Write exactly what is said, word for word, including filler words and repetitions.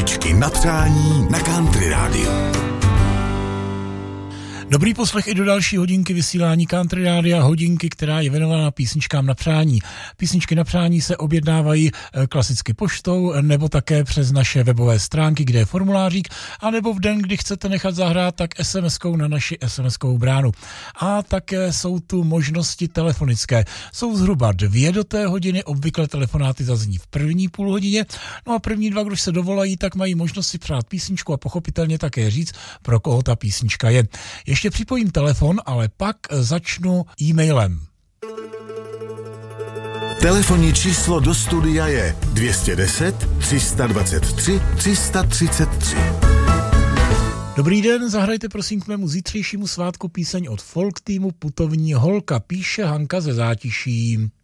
Písničky na přání na Country Rádiu. Dobrý poslech i do další hodinky vysílání Country Rádia, hodinky, která je věnovaná písničkám na přání. Písničky na přání se objednávají klasicky poštou, nebo také přes naše webové stránky, kde je formulářík, anebo v den, kdy chcete nechat zahrát, tak es em eskou na naši es em eskovou bránu. A také jsou tu možnosti telefonické. Jsou zhruba dvě do té hodiny, obvykle telefonáty zazní v první půl hodině, no a první dva, když se dovolají, tak mají možnost si přát písničku a pochopitelně také říct, pro koho ta písnička je. Ještě připojím telefon, ale pak začnu e-mailem. Telefonní číslo do studia je dvě stě deset, tři sta dvacet tři, tři sta třicet tři. Dobrý den, zahrajte prosím k mému zítřejšímu svátku píseň od folk týmu Putovní holka, píše Hanka ze Zátiší.